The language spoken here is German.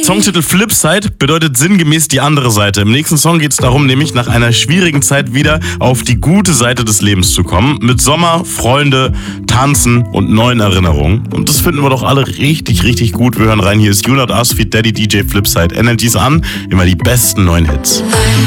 Songtitel Flipside bedeutet sinngemäß die andere Seite. Im nächsten Song geht es darum, nämlich nach einer schwierigen Zeit wieder auf die gute Seite des Lebens zu kommen. Mit Sommer, Freunde, Tanzen und neuen Erinnerungen. Und das finden wir doch alle richtig, richtig gut. Wir hören rein, hier ist You Not Us feat. Daddy DJ Flipside. Energies an, immer die besten neuen Hits.